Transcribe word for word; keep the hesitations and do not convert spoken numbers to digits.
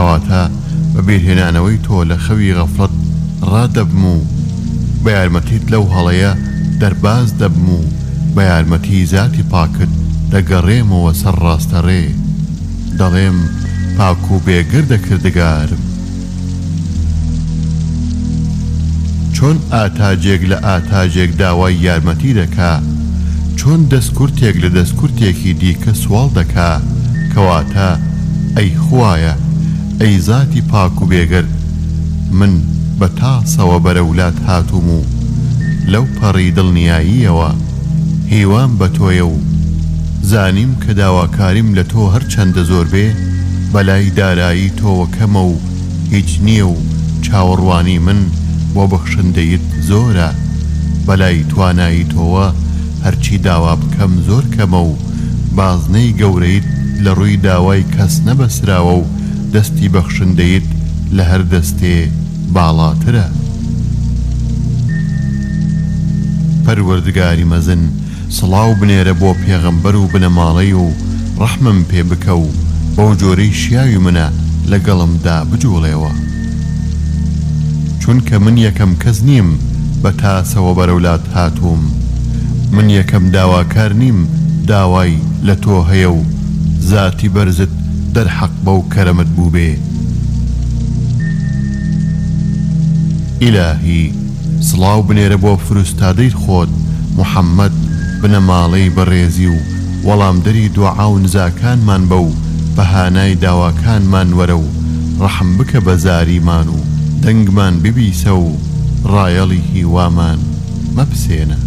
کەواتە بە بیرهێنانەوەی تۆ لە خەوی غەفڵەت ڕادەبم و بە یارمەتیت لەو هەڵەیە دەرباز دەبم و بە یارمەتی زاتی پاکت دەگەڕێمەوە سەر ڕاستەڕێ دەڵێم پاک و بێگردە کردگارم. چۆن ئاتاجێک لە ئاتاجێک داوای یارمەتی دەکا، چۆن دەستکورتێک لە دەستکورتێکی دیکە سوال دەکا، کەواتە ئەی خوایە ئەی زاتی پاک و بێگرد، من بە تاسەوە بەرەولات هاتووم و لەو پەڕی دڵنیاییەوە هیوام بە تۆیە و زانیم کە داواکاریم لە تۆ هەر چەندە زۆر بێ بەلای دارایی تۆوە کەمە و هیچ نییە و چاوەڕوانی من بۆ بەخشندەیت زۆرە، بەلای توانایی تۆوە هەرچی داوا بکەم زۆر کەمە و بازنەی گەورەیت لە ڕووی داوای کەس نەبەسراوە و دەستی بەخشندەیت لە هەر دەستێ باڵاترە. پەروەردگاری مەزن سڵاو بنێرە بۆ پێغەمبەر و بنەماڵەی و ڕەحمم پێ بکە و بەو جۆرەی شیاوی منە لەگەڵمدا بجوڵێەوە، چونکە من یەکەم کەس نیم بە تاسەوە بەرەولات هاتووم، من یەکەم داواکار نیم داوای لە تۆ هەیە و زاتی بەرزت دەرحەق بەو کەرەمت بوو بێ. ئیلاهی سڵاو بنێرە بۆ فروستادەی خۆت محەممەد بنەماڵەی بەڕێزی و وەڵامدەری دوعا و نزاکانمان بە و بەهانای داواکانمان وەرە و ڕەحم بکە بە زاریمان و دەنگمان ببیسە و ڕایەڵی هیوامان مەپسێنە.